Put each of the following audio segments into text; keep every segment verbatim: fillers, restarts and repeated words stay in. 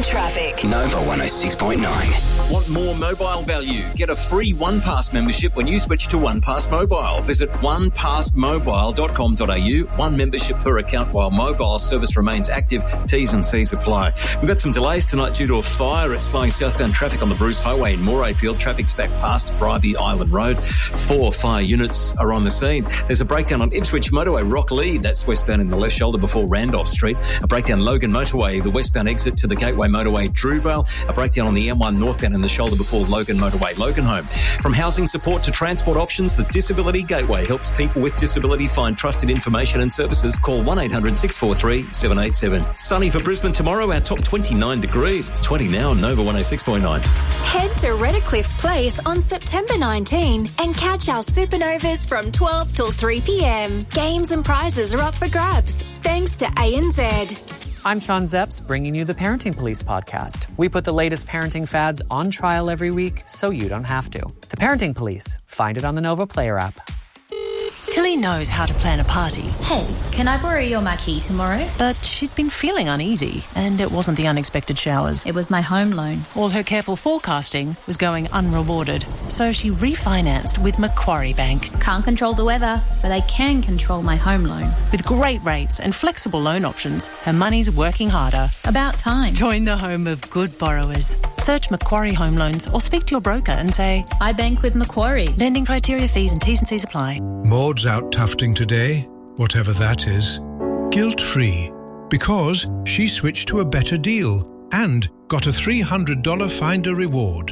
traffic. Nova one oh six point nine. Want more mobile value? Get a free OnePass membership when you switch to OnePass Mobile. Visit one pass mobile dot com dot a u. One membership per account while mobile service remains active. T's and C's apply. We've got some delays tonight due to a fire. It's slowing southbound traffic on the Bruce Highway in Morayfield. Traffic's back past Bribey Island Road. Four fire units are on the scene. There's a breakdown on Ipswich Motorway Rocklea. That's westbound in the left shoulder before Randolph Street. A breakdown Logan Motorway, the westbound exit to the Gateway Motorway Drewvale. A breakdown on the M one northbound in the shoulder before Logan Motorway Loganholme. From housing support to transport options, the Disability Gateway helps people with disability find trusted information and services. Call one eight hundred six four three seven eight seven. Sunny for Brisbane tomorrow, our top twenty-nine degrees. It's twenty now on Nova one oh six point nine. Head to Redcliffe Place on September nineteenth and catch our supernovas from twelve till three p.m. Games and prizes are up for grabs, thanks to A N Z. I'm Sean Zepps, bringing you the Parenting Police podcast. We put the latest parenting fads on trial every week so you don't have to. The Parenting Police. Find it on the Nova Player app. Tilly knows how to plan a party. Hey, can I borrow your marquee tomorrow? But she'd been feeling uneasy, and it wasn't the unexpected showers. It was my home loan. All her careful forecasting was going unrewarded. So she refinanced with Macquarie Bank. Can't control the weather, but I can control my home loan. With great rates and flexible loan options, her money's working harder. About time. Join the home of good borrowers. Search Macquarie Home Loans or speak to your broker and say, I bank with Macquarie. Lending criteria, fees and T's and C's apply. Maud's out tufting today, whatever that is, guilt-free, because she switched to a better deal and got a three hundred dollars Finder reward.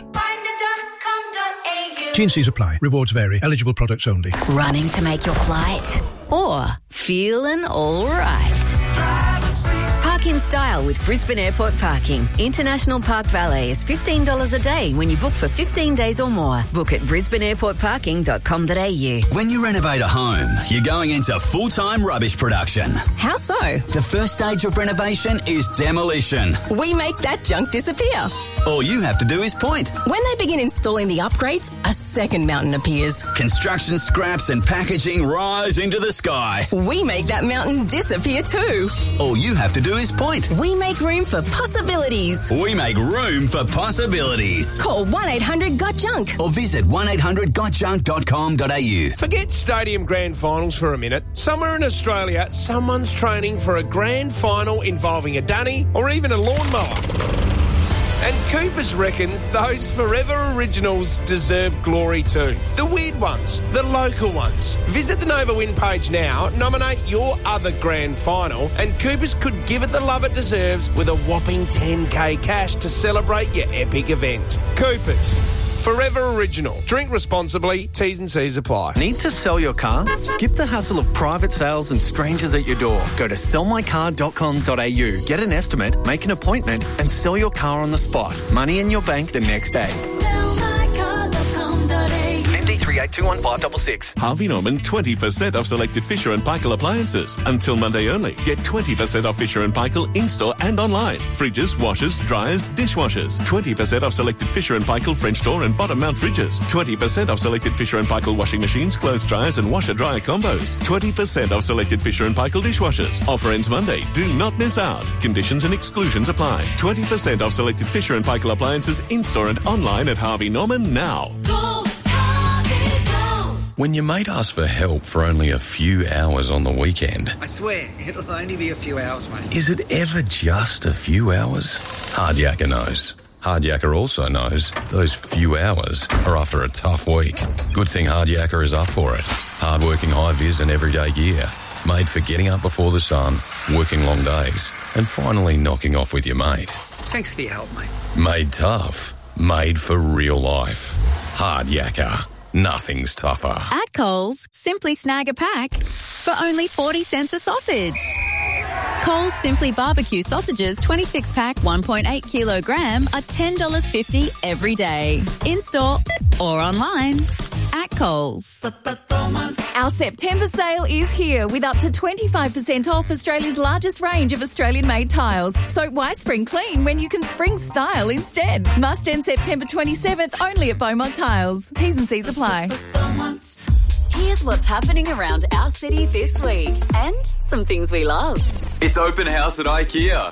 T and C's apply. Rewards vary. Eligible products only. Running to make your flight? Or feeling all right? Park in style with Brisbane Airport Parking. International Park Valet is fifteen dollars a day when you book for fifteen days or more. Book at brisbane airport parking dot com dot a u. When you renovate a home, you're going into full-time rubbish production. How so? The first stage of renovation is demolition. We make that junk disappear. All you have to do is point. When they begin installing the upgrades, a second mountain appears. Construction scraps and packaging rise into the sky. We make that mountain disappear too. All you have to do is point. We make room for possibilities. We make room for possibilities. Call one eight hundred got junk or visit one eight hundred got junk dot com dot a u. Forget stadium grand finals for a minute. Somewhere in Australia, someone's training for a grand final involving a dunny or even a lawnmower. And Coopers reckons those forever originals deserve glory too. The weird ones, the local ones. Visit the Nova Win page now, nominate your other grand final, and Coopers could give it the love it deserves with a whopping ten k cash to celebrate your epic event. Coopers. Forever original. Drink responsibly. T's and C's apply. Need to sell your car? Skip the hassle of private sales and strangers at your door. Go to sell my car dot com dot a u. Get an estimate, make an appointment, and sell your car on the spot. Money in your bank the next day. M D three eight two one five six six. Harvey Norman twenty percent off selected Fisher and Paykel appliances. Until Monday only. Get twenty percent off Fisher and Paykel in-store and online. Fridges, washers, dryers, dishwashers. twenty percent off selected Fisher and Paykel French door and bottom mount fridges. twenty percent off selected Fisher and Paykel washing machines, clothes dryers and washer-dryer combos. twenty percent off selected Fisher and Paykel dishwashers. Offer ends Monday. Do not miss out. Conditions and exclusions apply. twenty percent off selected Fisher and Paykel appliances in-store and online at Harvey Norman now. When your mate asks for help for only a few hours on the weekend... I swear, it'll only be a few hours, mate. Is it ever just a few hours? Hardyaker knows. Hardyaker also knows those few hours are after a tough week. Good thing Hardyaker is up for it. Hard-working high-vis and everyday gear. Made for getting up before the sun, working long days, and finally knocking off with your mate. Thanks for your help, mate. Made tough. Made for real life. Hardyaker. Nothing's tougher. At Coles, simply snag a pack for only forty cents a sausage. Coles Simply Barbecue sausages twenty-six pack one point eight kilogram are ten dollars fifty every day. In-store or online. At Coles. Our September sale is here with up to twenty-five percent off Australia's largest range of Australian-made tiles. So why spring clean when you can spring style instead? Must end September twenty-seventh only at Beaumont Tiles. T's and C's apply. Here's what's happening around our city this week and some things we love. It's open house at IKEA.